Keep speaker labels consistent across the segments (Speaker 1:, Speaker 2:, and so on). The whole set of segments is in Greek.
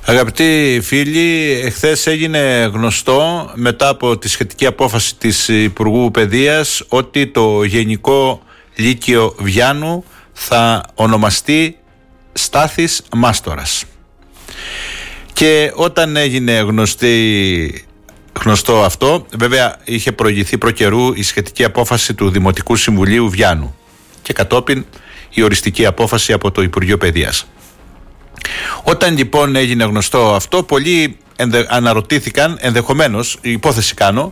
Speaker 1: Αγαπητοί φίλοι, εχθές έγινε γνωστό μετά από τη σχετική απόφαση της Υπουργού Παιδείας ότι το Γενικό Λύκειο Βιάννου θα ονομαστεί Στάθης Μάστορας. Και όταν έγινε γνωστό αυτό, βέβαια είχε προηγηθεί προκαιρού η σχετική απόφαση του Δημοτικού Συμβουλίου Βιάννου και κατόπιν η οριστική απόφαση από το Υπουργείο Παιδείας. Όταν λοιπόν έγινε γνωστό αυτό, πολλοί αναρωτήθηκαν, ενδεχομένως, η υπόθεση κάνω,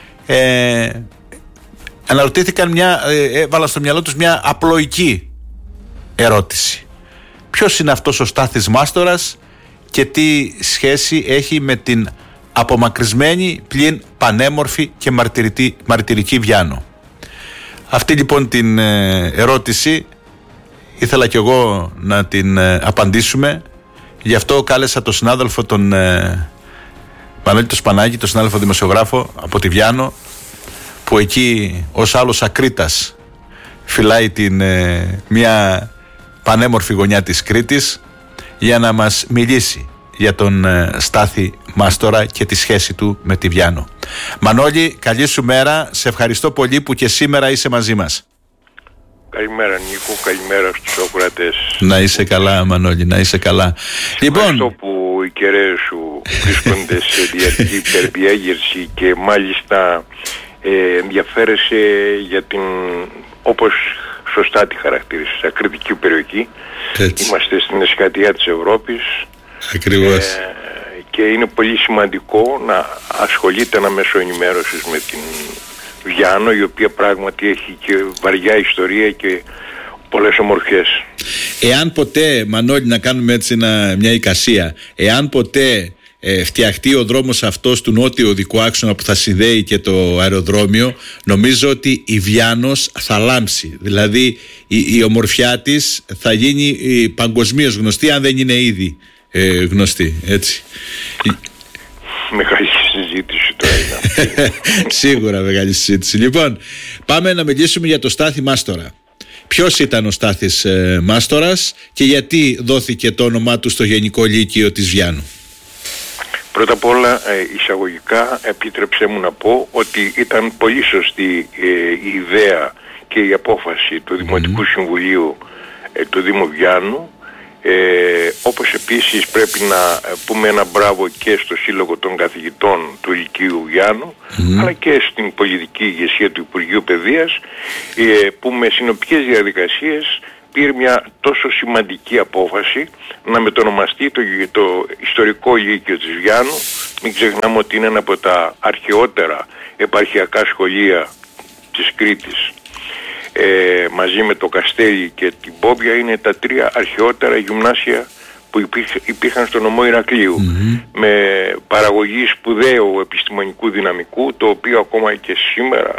Speaker 1: αναρωτήθηκαν έβαλαν στο μυαλό τους μια απλοϊκή ερώτηση. Ποιος είναι αυτός ο Στάθης Μάστορας και τι σχέση έχει με την απομακρυσμένη πλην πανέμορφη και μαρτυρική Βιάννο? Αυτή λοιπόν την ερώτηση ήθελα κι εγώ να την απαντήσουμε. Γι' αυτό κάλεσα τον συνάδελφο τον Μανώλη το Σπανάκη, τον συνάδελφο δημοσιογράφο από τη Βιάννο, που εκεί ως άλλος ακρίτας φυλάει μια πανέμορφη γωνιά της Κρήτης, για να μας μιλήσει για τον Στάθη Μάστορα και τη σχέση του με τη Βιάννο. Μανώλη, καλή σου μέρα. Σε ευχαριστώ πολύ που και σήμερα είσαι μαζί μας.
Speaker 2: Καλημέρα Νίκο, καλημέρα στους ακροατές.
Speaker 1: Να είσαι καλά Μανώλη, να είσαι καλά.
Speaker 2: Ευχαριστώ που οι κεραίες σου βρίσκονται σε διαρκή υπερδιέγερση και μάλιστα ενδιαφέρεσαι για την, όπως σωστά τη χαρακτήρισες, ακριτική περιοχή. Έτσι. Είμαστε στην εσχατιά της Ευρώπης.
Speaker 1: Ακριβώς.
Speaker 2: Και είναι πολύ σημαντικό να ασχολείται ένα μέσο ενημέρωσης με την Βιάννο, η οποία πράγματι έχει και βαριά ιστορία και πολλές ομορφιές. Εάν
Speaker 1: ποτέ, Μανώλη, να κάνουμε έτσι μια εικασία, εάν ποτέ φτιαχτεί ο δρόμος αυτός του νότιου οδικού άξονα που θα συνδέει και το αεροδρόμιο, νομίζω ότι η Βιάννος θα λάμψει. Δηλαδή η ομορφιά της θα γίνει παγκοσμίως γνωστή, αν δεν είναι ήδη γνωστή, έτσι.
Speaker 2: Μεγάλη συζήτηση τώρα είναι.
Speaker 1: Σίγουρα μεγάλη συζήτηση. Λοιπόν, πάμε να μιλήσουμε για το Στάθη Μάστορα. Ποιος ήταν ο Στάθης Μάστορας και γιατί δόθηκε το όνομά του στο Γενικό Λύκειο της Βιάννου?
Speaker 2: Πρώτα απ' όλα, εισαγωγικά, επιτρέψέ μου να πω ότι ήταν πολύ σωστή η ιδέα και η απόφαση του Δημοτικού Συμβουλίου του Δήμου Βιάννου. Όπως επίσης πρέπει να πούμε ένα μπράβο και στο Σύλλογο των Καθηγητών του Λυκείου Βιάννου, αλλά και στην πολιτική ηγεσία του Υπουργείου Παιδείας, που με συνοπτικές διαδικασίες πήρε μια τόσο σημαντική απόφαση να μετονομαστεί το ιστορικό Λύκειο της Βιάννου. Μην ξεχνάμε ότι είναι ένα από τα αρχαιότερα επαρχιακά σχολεία της Κρήτης. Μαζί με το Καστέλι και την Πόμπια είναι τα τρία αρχαιότερα γυμνάσια που υπήρχαν στο νομό Ηρακλείου, με παραγωγή σπουδαίου επιστημονικού δυναμικού, το οποίο ακόμα και σήμερα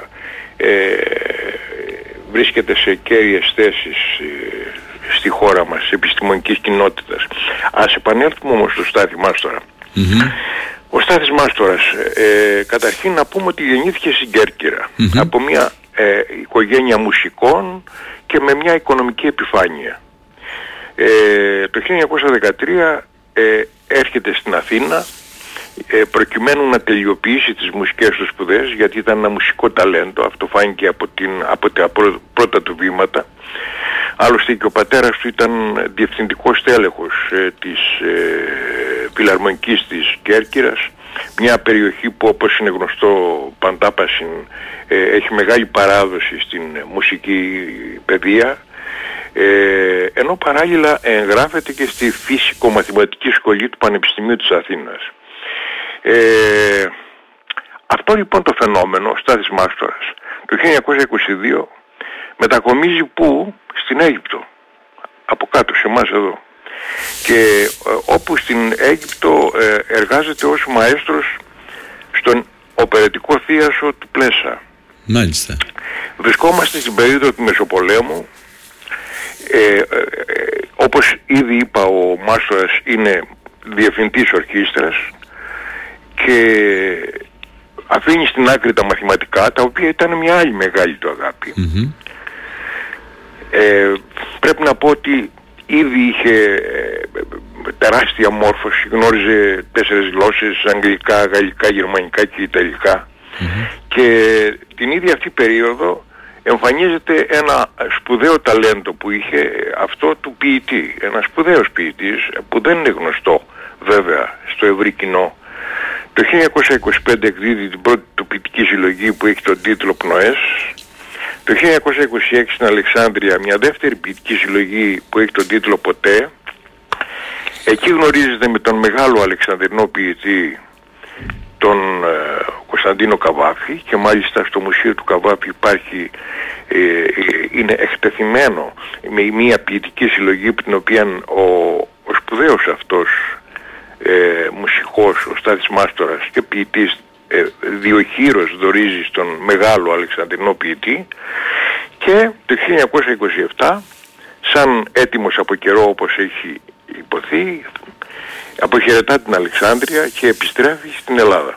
Speaker 2: βρίσκεται σε κέρυες θέσεις στη χώρα μας, επιστημονικής κοινότητας. Ας επανέλθουμε όμως στο Στάθη Μάστορα. Ο Στάθης Μάστορας, καταρχήν να πούμε ότι γεννήθηκε στην Κέρκυρα από μια οικογένεια μουσικών και με μια οικονομική επιφάνεια. Το 1913 έρχεται στην Αθήνα προκειμένου να τελειοποιήσει τις μουσικές του σπουδές, γιατί ήταν ένα μουσικό ταλέντο. Αυτό φάνηκε από τα πρώτα του βήματα. Άλλωστε και ο πατέρας του ήταν διευθυντικός τέλεχος της Φιλαρμονικής της Κέρκυρας, μια περιοχή που, όπως είναι γνωστό παντάπασιν, έχει μεγάλη παράδοση στην μουσική παιδεία, ενώ παράλληλα εγγράφεται και στη φυσικο-μαθηματική σχολή του Πανεπιστημίου της Αθήνας. Αυτό λοιπόν το φαινόμενο, ο Στάθης Μάστορας, το 1922 μετακομίζει πού? Στην Αίγυπτο, από κάτω σε εμάς εδώ, και όπου στην Αίγυπτο εργάζεται ως μαέστρος στον οπερετικό θίασο του Πλέσα.
Speaker 1: Μάλιστα.
Speaker 2: Βρισκόμαστε στην περίοδο του Μεσοπολέμου. Όπως ήδη είπα, ο Μάστορας είναι διευθυντής ορχήστρας και αφήνει στην άκρη τα μαθηματικά, τα οποία ήταν μια άλλη μεγάλη του αγάπη. Πρέπει να πω ότι ήδη είχε τεράστια μόρφωση, γνώριζε 4 γλώσσες, αγγλικά, γαλλικά, γερμανικά και ιταλικά. Και την ίδια αυτή περίοδο εμφανίζεται ένα σπουδαίο ταλέντο που είχε, αυτό του ποιητή, ένας σπουδαίος ποιητής που δεν είναι γνωστό βέβαια στο ευρύ κοινό. Το 1925 εκδίδει την πρώτη του ποιητική συλλογή που έχει τον τίτλο Πνοές. Το 1926 στην Αλεξάνδρεια μια δεύτερη ποιητική συλλογή που έχει τον τίτλο Ποτέ. Εκεί γνωρίζεται με τον μεγάλο Αλεξανδρινό ποιητή, τον Κωνσταντίνο Καβάφη, και μάλιστα στο μουσείο του Καβάφη υπάρχει, είναι εκτεθειμένο με μια ποιητική συλλογή την οποία ο σπουδαίος αυτός μουσικός, ο Στάθης Μάστορας και ποιητής, διοχείρος δωρίζει στον μεγάλο Αλεξανδρινό ποιητή. Και το 1927, σαν έτοιμος από καιρό όπως έχει υποθεί, αποχαιρετά την Αλεξάνδρεια και επιστρέφει στην Ελλάδα.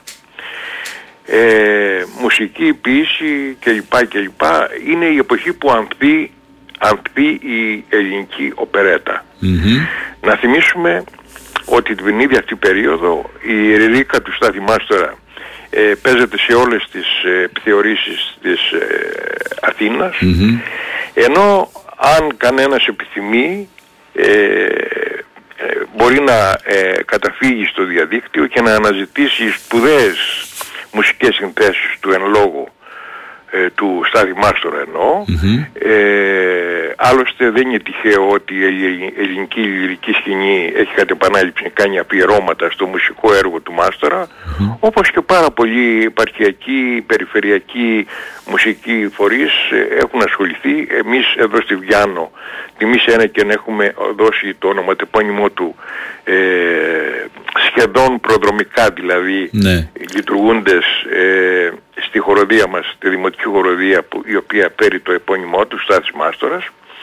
Speaker 2: Μουσική, ποίηση κλπ. Είναι η εποχή που ανθεί η ελληνική οπερέτα. Να θυμίσουμε ότι την ίδια αυτή περίοδο η ριρίκα του Στάθη Μάστορα παίζεται σε όλες τις επιθεωρήσεις της Αθήνας, ενώ αν κανένας επιθυμεί μπορεί να καταφύγει στο διαδίκτυο και να αναζητήσει σπουδαίες μουσικές συνθέσεις του εν λόγω του Στάθη Μάστορα εννοώ. Άλλωστε δεν είναι τυχαίο ότι η ελληνική λυρική σκηνή έχει κατ' επανάληψη κάνει αφιερώματα στο μουσικό έργο του Μάστορα, όπως και πάρα πολλοί επαρχιακοί, περιφερειακοί μουσικοί φορείς έχουν ασχοληθεί. Εμείς εδώ στη Βιάνο, τιμής ένεκεν, έχουμε δώσει το ονοματεπώνυμό του σχεδόν προδρομικά, δηλαδή λειτουργούντες στη χοροδία μας, τη δημοτική χοροδία, η οποία παίρνει το επώνυμό του, Στάθης Μάστορας.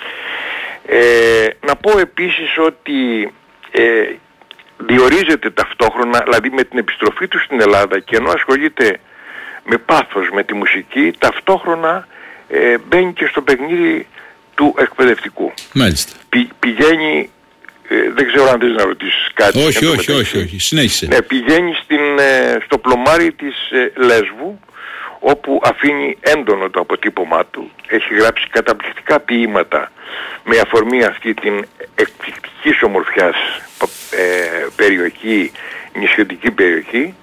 Speaker 2: Να πω επίσης ότι διορίζεται ταυτόχρονα, δηλαδή με την επιστροφή του στην Ελλάδα, και ενώ ασχολείται με πάθος με τη μουσική, ταυτόχρονα μπαίνει και στο παιχνίδι του εκπαιδευτικού.
Speaker 1: Μάλιστα.
Speaker 2: Πηγαίνει, δεν ξέρω αν θες να ρωτήσεις κάτι.
Speaker 1: Όχι, συνέχισε.
Speaker 2: Ναι, πηγαίνει στο πλωμάρι της Λέσβου, όπου αφήνει έντονο το αποτύπωμά του. Έχει γράψει καταπληκτικά ποίηματα με αφορμή αυτή την εκπληκτικής ομορφιάς περιοχή, νησιωτική περιοχή,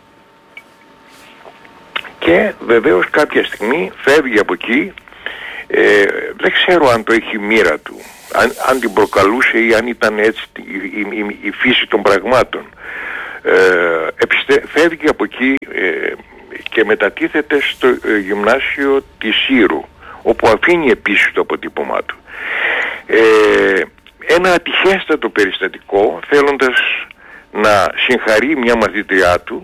Speaker 2: και βεβαίως κάποια στιγμή φεύγει από εκεί. Δεν ξέρω αν το έχει μοίρα του, αν την προκαλούσε ή αν ήταν έτσι η φύση των πραγμάτων. Φεύγει από εκεί και μετατίθεται στο γυμνάσιο της Σύρου, όπου αφήνει επίσης το αποτύπωμά του. Ένα ατυχέστατο περιστατικό, θέλοντας να συγχαρεί μια μαθήτριά του,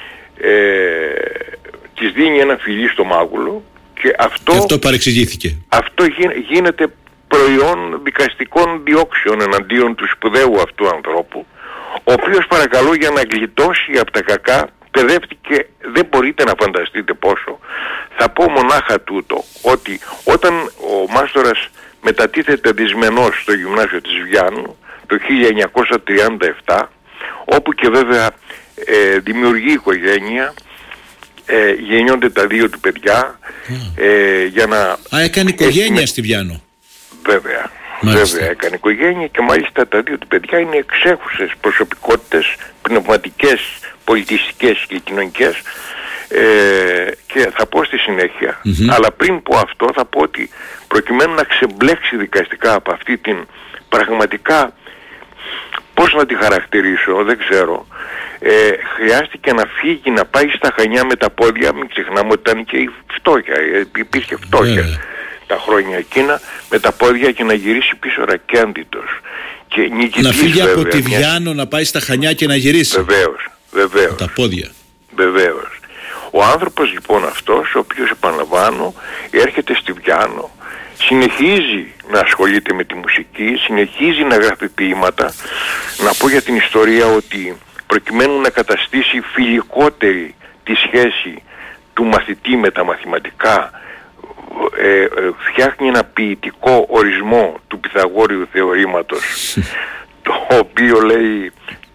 Speaker 2: της δίνει ένα φιλί στο μάγουλο, και αυτό
Speaker 1: παρεξηγήθηκε.
Speaker 2: Αυτό γίνεται προϊόν δικαστικών διώξεων εναντίον του σπουδαίου αυτού ανθρώπου, ο οποίος, παρακαλώ, για να γλιτώσει από τα κακά, παιδεύτηκε, δεν μπορείτε να φανταστείτε πόσο. Θα πω μονάχα τούτο, ότι όταν ο Μάστορας μετατίθεται δυσμενός στο γυμνάσιο της Βιάνου το 1937, όπου και βέβαια δημιουργεί οικογένεια, γεννιόνται τα 2 του παιδιά, για να...
Speaker 1: έκανε οικογένεια στη Βιάνο.
Speaker 2: Βέβαια, έκανε οικογένεια, και μάλιστα τα 2 του παιδιά είναι εξέχουσες προσωπικότητες, πνευματικές, πολιτιστικές και κοινωνικές, και θα πω στη συνέχεια. Αλλά πριν πω αυτό, θα πω ότι προκειμένου να ξεμπλέξει δικαστικά από αυτή την πραγματικά, πώς να τη χαρακτηρίσω, δεν ξέρω, χρειάστηκε να φύγει, να πάει στα Χανιά με τα πόδια. Μην ξεχνάμε ότι ήταν και η φτώχεια, υπήρχε φτώχεια τα χρόνια εκείνα, με τα πόδια, και να γυρίσει πίσω ρακέντητος. Και νικητής,
Speaker 1: να φύγει
Speaker 2: βέβαια,
Speaker 1: από τη Βιάνο, να πάει στα Χανιά και να γυρίσει.
Speaker 2: Βεβαίως.
Speaker 1: Τα πόδια.
Speaker 2: Βεβαίως. Ο άνθρωπος λοιπόν αυτός, ο οποίος, επαναλαμβάνω, έρχεται στη Βιάνο, συνεχίζει να ασχολείται με τη μουσική, συνεχίζει να γράφει ποίηματα. Να πω για την ιστορία ότι προκειμένου να καταστήσει φιλικότερη τη σχέση του μαθητή με τα μαθηματικά, φτιάχνει ένα ποιητικό ορισμό του Πυθαγόριου θεωρήματος, το οποίο λέει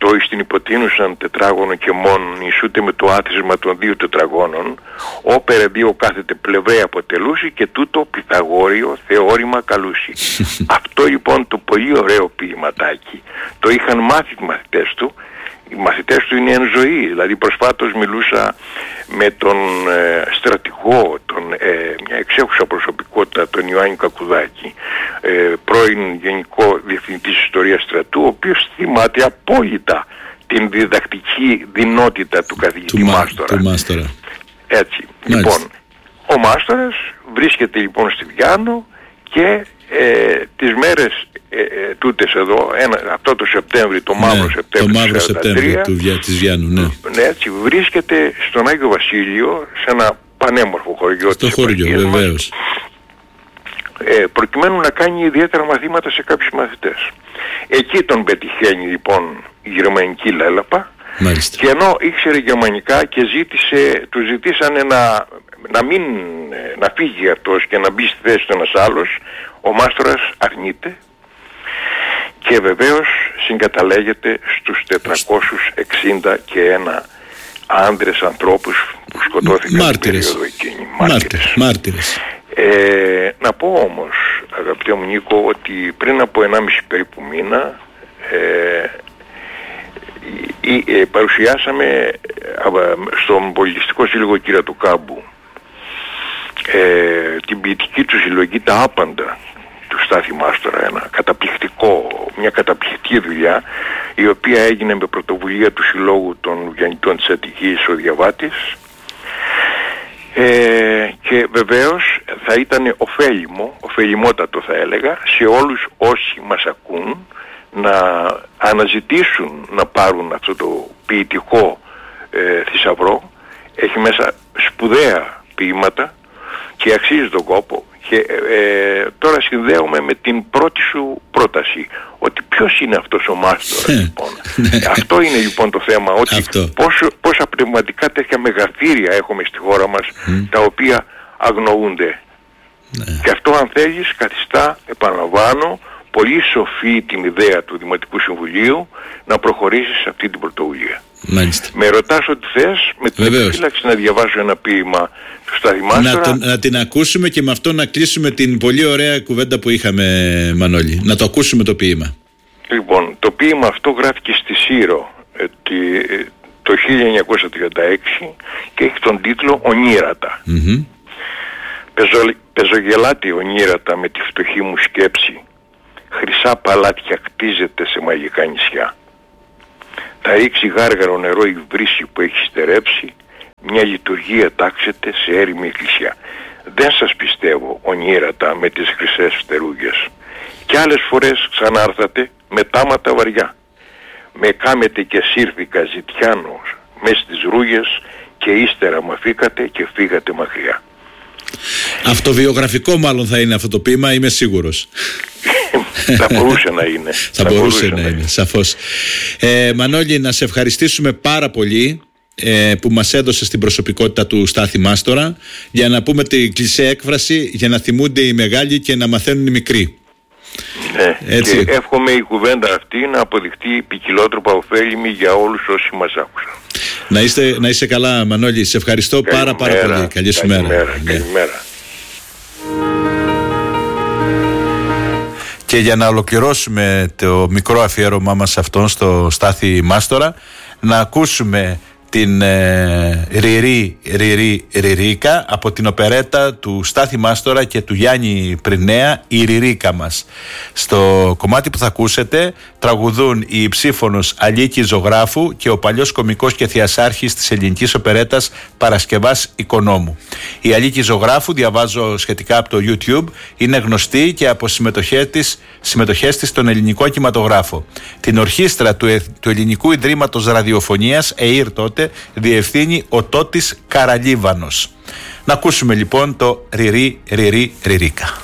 Speaker 2: το εις την υποτείνουσαν τετράγωνο και μόνον ισούται με το άθροισμα των δύο τετραγώνων, όπερε δύο κάθετε πλευρέ αποτελούσι και τούτο Πυθαγόριο θεώρημα καλούσι. Αυτό λοιπόν το πολύ ωραίο ποιηματάκι το είχαν μάθει οι μαθητές του. Οι μαθητές του είναι εν ζωή, δηλαδή προσφάτως μιλούσα με τον στρατηγό, μια εξέχουσα προσωπικότητα, τον Ιωάννη Κακουδάκη, πρώην Γενικό Διευθυντής Ιστορίας Στρατού, ο οποίος θυμάται απόλυτα την διδακτική δυνότητα του καθηγητή Μάστορα. Έτσι. Λοιπόν, ο Μάστορας βρίσκεται λοιπόν στη Βιάννο και τις μέρες τούτες εδώ, αυτό το Σεπτέμβρη, το μαύρο Σεπτέμβρη
Speaker 1: της Βιάννου,
Speaker 2: ναι, έτσι, βρίσκεται στον Άγιο Βασίλειο, σε ένα πανέμορφο χωριό
Speaker 1: στο χωριό, βεβαίως,
Speaker 2: προκειμένου να κάνει ιδιαίτερα μαθήματα σε κάποιους μαθητές. Εκεί τον πετυχαίνει λοιπόν η γερμανική λέλαπα.
Speaker 1: Μάλιστα.
Speaker 2: Και ενώ ήξερε γερμανικά και του ζητήσανε να φύγει αυτός και να μπει στη θέση του ένας άλλος, ο Μάστορας αρνείται και βεβαίως συγκαταλέγεται στους 461 άνδρες ανθρώπους που σκοτώθηκαν στην περίοδο εκείνη.
Speaker 1: Μάρτυρες.
Speaker 2: Να πω όμως, αγαπητέ μου Νίκο, ότι πριν από 1,5 περίπου μήνα παρουσιάσαμε στον Πολιτιστικό Σύλλογο Κύρα του Κάμπου την ποιητική του συλλογή «Τα Άπαντα» του Στάθη Μάστορα, μια καταπληκτική δουλειά, η οποία έγινε με πρωτοβουλία του Συλλόγου των Βιαννητών της Αττικής ο Διαβάτης, και βεβαίως θα ήταν ωφελημότατο θα έλεγα, σε όλους όσοι μας ακούν να αναζητήσουν να πάρουν αυτό το ποιητικό θησαυρό. Έχει μέσα σπουδαία ποίηματα και αξίζει τον κόπο. Και τώρα συνδέομαι με την πρώτη σου πρόταση, ότι ποιος είναι αυτός ο Μάστορας λοιπόν. Αυτό είναι λοιπόν το θέμα, ότι πόσα πνευματικά τέτοια μεγαθύρια έχουμε στη χώρα μας, τα οποία αγνοούνται. Και αυτό, αν θέλεις, καθιστά, επαναλαμβάνω, πολύ σοφή την ιδέα του Δημοτικού Συμβουλίου να προχωρήσεις σε αυτή την πρωτοβουλία.
Speaker 1: Μάλιστα.
Speaker 2: Με ρωτάς ό,τι θες, με την επιφύλαξη να διαβάσω ένα ποίημα του Στάθη Μάστορα.
Speaker 1: Να την ακούσουμε και με αυτό να κλείσουμε την πολύ ωραία κουβέντα που είχαμε, Μανώλη. Να το ακούσουμε το ποίημα.
Speaker 2: Λοιπόν, το ποίημα αυτό γράφτηκε στη Σύρο το 1936 και έχει τον τίτλο «Ονείρατα». Πεζογελάτε ονείρατα με τη φτωχή μου σκέψη, χρυσά παλάτια κτίζεται σε μαγικά νησιά. Θα ρίξει γάργαρο νερό η βρύση που έχει στερέψει, μια λειτουργία τάξεται σε έρημη εκκλησιά. Δεν σας πιστεύω ονείρατα με τις χρυσές φτερούγες. Κι άλλες φορές ξανάρθατε με τάματα βαριά. Με κάμετε και σύρθηκα ζητιάνο μες στις ρούγες και ύστερα μ' αφήκατε και φύγατε μακριά.
Speaker 1: Αυτοβιογραφικό μάλλον θα είναι αυτό το ποίημα, είμαι σίγουρος.
Speaker 2: Θα μπορούσε να είναι.
Speaker 1: Θα μπορούσε να είναι, σαφώς. Μανώλη, να σε ευχαριστήσουμε πάρα πολύ που μας έδωσες την προσωπικότητα του Στάθη Μάστορα, για να πούμε τη κλισέ έκφραση, για να θυμούνται οι μεγάλοι και να μαθαίνουν οι μικροί.
Speaker 2: Ναι, και εύχομαι η κουβέντα αυτή να αποδειχτεί ποικιλότροπα ωφέλιμη για όλους όσοι μας άκουσαν.
Speaker 1: Να είσαι καλά, Μανώλη, σε ευχαριστώ πάρα πολύ. Καλή σου μέρα.
Speaker 2: Καλημέρα.
Speaker 1: Και για να ολοκληρώσουμε το μικρό αφιέρωμά μας αυτόν στο Στάθη Μάστορα, να ακούσουμε την Ριρίκα από την οπερέτα του Στάθη Μάστορα και του Γιάννη Πρινέα, η Ριρίκα μας. Στο κομμάτι που θα ακούσετε τραγουδούν η υψήφωνος Αλίκη Ζωγράφου και ο παλιός κωμικός και θειασάρχης της ελληνικής οπερέτας Παρασκευάς Οικονόμου. Η Αλίκη Ζωγράφου, διαβάζω σχετικά από το YouTube, είναι γνωστή και από συμμετοχές της στον ελληνικό κινηματογράφο. Την ορχήστρα του Ελληνικού Ιδρύματος Ραδιοφωνίας, ΕΙΡ τότε, διευθύνει ο Τότης Καραλίβανος. Να ακούσουμε λοιπόν το Ριρίκα.